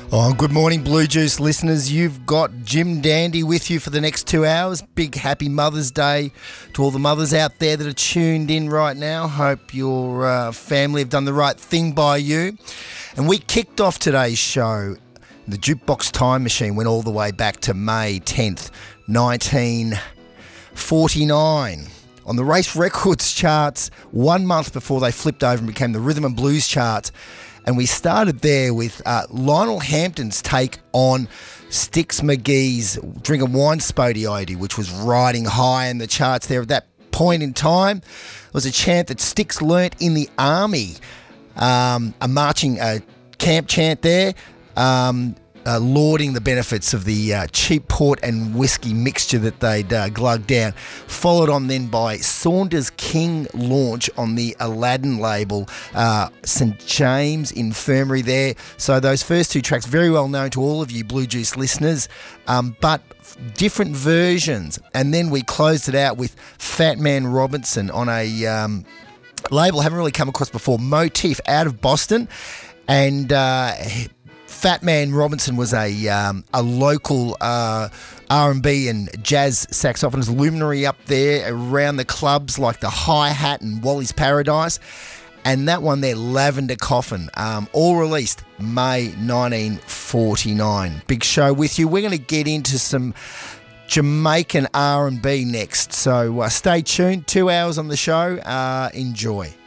Oh, good morning, Blue Juice listeners. You've got Jim Dandy with you for the next 2 hours. Big happy Mother's Day to all the mothers out there that are tuned in right now. Hope your family have done the right thing by you. And we kicked off today's show. The Jukebox Time Machine went all the way back to May 10th, 1949. On the Race Records charts, 1 month before they flipped over and became the Rhythm and Blues charts. And we started there with Lionel Hampton's take on Styx McGee's Drink and Wine Spodioity, which was riding high in the charts there at that point in time. It was a chant that Styx learnt in the army, a marching camp chant there, lauding the benefits of the cheap port and whiskey mixture that they'd glugged down. Followed on then by Saunders King launch on the Aladdin label, St James Infirmary there. So those first two tracks, very well known to all of you Blue Juice listeners, but different versions. And then we closed it out with Fat Man Robinson on a label I haven't really come across before, Motif, out of Boston. And Fat Man Robinson was a local R&B and jazz saxophonist luminary up there around the clubs like the Hi-Hat and Wally's Paradise. And that one there, Lavender Coffin, all released May 1949. Big show with you. We're going to get into some Jamaican R&B next. So stay tuned. 2 hours on the show. Enjoy.